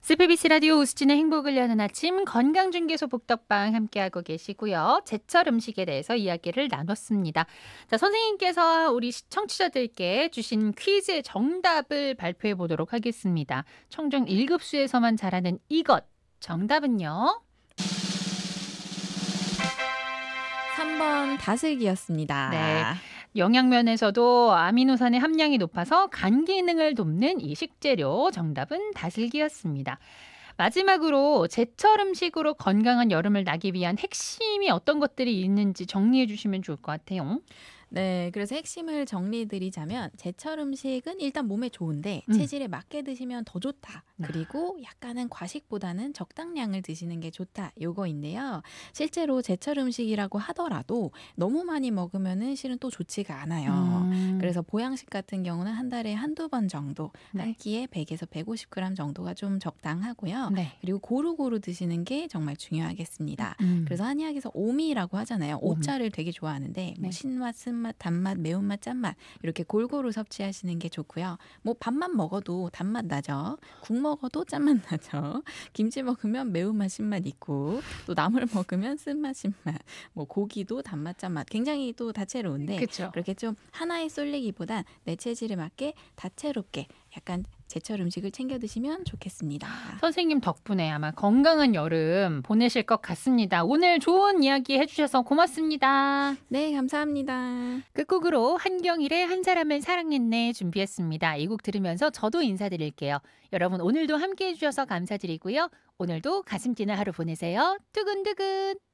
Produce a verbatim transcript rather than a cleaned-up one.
스피비씨 라디오 우수진의 행복을 여는 아침 건강중개소 복덕방 함께하고 계시고요. 제철 음식에 대해서 이야기를 나눴습니다. 자, 선생님께서 우리 청취자들께 주신 퀴즈의 정답을 발표해 보도록 하겠습니다. 청중 일 급수에서만 자라는 이것. 정답은요? 삼 번 네. 다슬기였습니다. 영양면에서도 아미노산의 함량이 높아서 간 기능을 돕는 이 식재료 정답은 다슬기였습니다. 마지막으로 제철 음식으로 건강한 여름을 나기 위한 핵심이 어떤 것들이 있는지 정리해 주시면 좋을 것 같아요. 네, 그래서 핵심을 정리해 드리자면 제철 음식은 일단 몸에 좋은데 음. 체질에 맞게 드시면 더 좋다. 아. 그리고 약간은 과식보다는 적당량을 드시는 게 좋다. 요거인데요. 실제로 제철 음식이라고 하더라도 너무 많이 먹으면은 실은 또 좋지가 않아요. 음. 그래서 보양식 같은 경우는 한 달에 한두 번 정도, 네. 한 끼에 백에서 백오십 그램 정도가 좀 적당하고요. 네. 그리고 고루고루 드시는 게 정말 중요하겠습니다. 음. 그래서 한의학에서 오미라고 하잖아요. 오미. 오차를 되게 좋아하는데 뭐 네. 신맛, 쓴맛, 단맛, 매운맛, 짠맛 이렇게 골고루 섭취하시는 게 좋고요. 뭐 밥만 먹어도 단맛 나죠. 국 먹어도 짠맛 나죠. 김치 먹으면 매운맛, 신맛 있고 또 나물 먹으면 쓴맛, 신맛. 뭐 고기도 단맛, 짠맛 굉장히 또 다채로운데 그쵸. 그렇게 좀 하나에 쏠리기보단 내 체질에 맞게 다채롭게 약간 제철 음식을 챙겨 드시면 좋겠습니다. 선생님 덕분에 아마 건강한 여름 보내실 것 같습니다. 오늘 좋은 이야기 해주셔서 고맙습니다. 네, 감사합니다. 끝곡으로 한경일의 한 사람을 사랑했네 준비했습니다. 이 곡 들으면서 저도 인사드릴게요. 여러분 오늘도 함께해 주셔서 감사드리고요. 오늘도 가슴 뛰는 하루 보내세요. 두근두근.